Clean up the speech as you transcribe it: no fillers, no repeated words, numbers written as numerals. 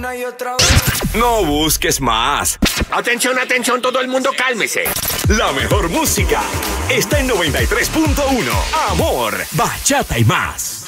una y otra vez. No busques más. Atención, atención, todo el mundo cálmese. La mejor música está en 93.1. Amor, bachata y más.